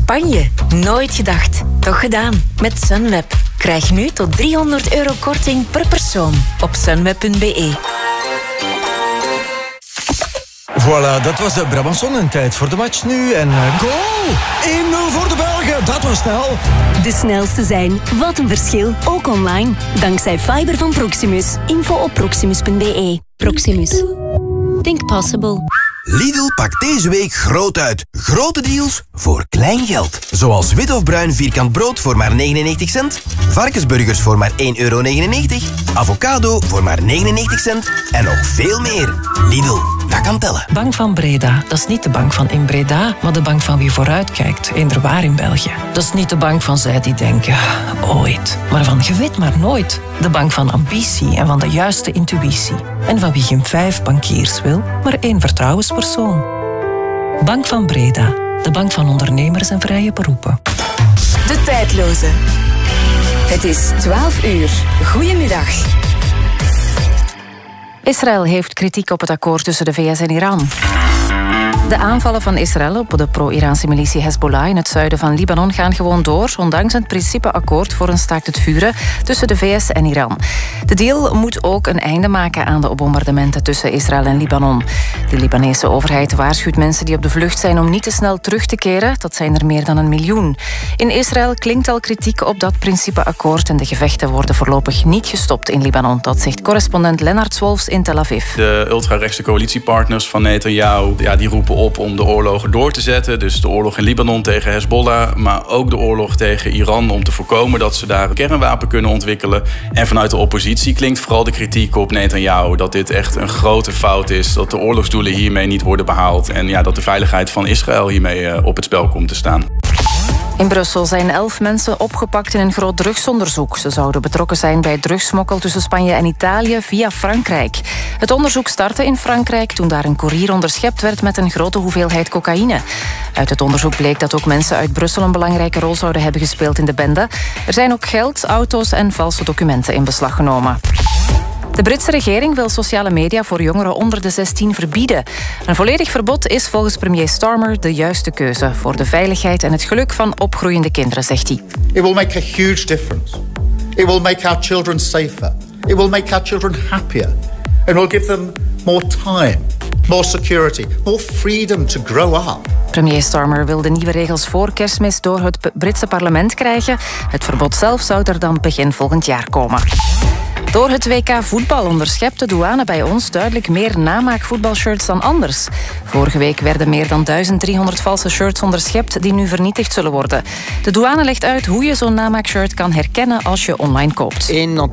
Spanje. Nooit gedacht. Toch gedaan. Met Sunweb. Krijg nu tot €300 korting per persoon op sunweb.be. Voilà, dat was de Brabançon en tijd voor de match nu. En goal! 1-0 voor de Belgen, dat was snel. De snelste zijn. Wat een verschil. Ook online. Dankzij fiber van Proximus. Info op proximus.be. Proximus. Think possible. Lidl pakt deze week groot uit. Grote deals voor klein geld. Zoals wit of bruin vierkant brood voor maar 99 cent. Varkensburgers voor maar €1,99. Avocado voor maar 99 cent. En nog veel meer. Lidl, dat kan tellen. Bank van Breda, dat is niet de bank van in Breda, maar de bank van wie vooruitkijkt, eender in België. Dat is niet de bank van zij die denken, ooit. Maar van je weet maar nooit. De bank van ambitie en van de juiste intuïtie. En van wie geen 5 bankiers wil, maar 1 vertrouwenspersoon. Bank van Breda, de bank van ondernemers en vrije beroepen. De tijdloze. Het is 12 uur. Goedemiddag. Israël heeft kritiek op het akkoord tussen de VS en Iran. De aanvallen van Israël op de pro-Iraanse militie Hezbollah in het zuiden van Libanon gaan gewoon door, ondanks het principeakkoord voor een staakt het vuren tussen de VS en Iran. De deal moet ook een einde maken aan de bombardementen tussen Israël en Libanon. De Libanese overheid waarschuwt mensen die op de vlucht zijn om niet te snel terug te keren. Dat zijn er meer dan 1 miljoen. In Israël klinkt al kritiek op dat principeakkoord en de gevechten worden voorlopig niet gestopt in Libanon. Dat zegt correspondent Lennart Swolfs in Tel Aviv. De ultrarechtse coalitiepartners van Netanyahu die roepen op om de oorlogen door te zetten. Dus de oorlog in Libanon tegen Hezbollah, maar ook de oorlog tegen Iran om te voorkomen dat ze daar een kernwapen kunnen ontwikkelen. En vanuit de oppositie klinkt vooral de kritiek op Netanyahu dat dit echt een grote fout is, dat de oorlogsdoelen hiermee niet worden behaald en dat de veiligheid van Israël hiermee op het spel komt te staan. In Brussel zijn 11 mensen opgepakt in een groot drugsonderzoek. Ze zouden betrokken zijn bij drugssmokkel tussen Spanje en Italië via Frankrijk. Het onderzoek startte in Frankrijk toen daar een koerier onderschept werd met een grote hoeveelheid cocaïne. Uit het onderzoek bleek dat ook mensen uit Brussel een belangrijke rol zouden hebben gespeeld in de bende. Er zijn ook geld, auto's en valse documenten in beslag genomen. De Britse regering wil sociale media voor jongeren onder de 16 verbieden. Een volledig verbod is volgens premier Starmer de juiste keuze voor de veiligheid en het geluk van opgroeiende kinderen, zegt hij. It will make a huge difference. It will make our children safer. It will make our children happier. And will give them more time, more security, more freedom to grow up. Premier Starmer wil de nieuwe regels voor Kerstmis door het Britse parlement krijgen. Het verbod zelf zou er dan begin volgend jaar komen. Door het WK voetbal onderschept de douane bij ons duidelijk meer namaakvoetbalshirts dan anders. Vorige week werden meer dan 1300 valse shirts onderschept die nu vernietigd zullen worden. De douane legt uit hoe je zo'n namaakshirt kan herkennen als je online koopt.